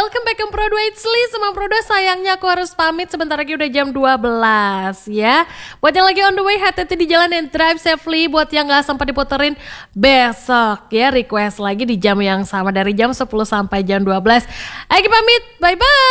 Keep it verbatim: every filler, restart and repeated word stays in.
Welcome back ke Pro dua Itsli. Sama Pro dua, sayangnya aku harus pamit, sebentar lagi udah jam dua belas ya. Buat yang lagi on the way, hati-hati di jalan dan drive safely. Buat yang gak sempat diputerin besok ya, request lagi di jam yang sama dari jam sepuluh sampai jam dua belas. Ayo pamit, bye bye.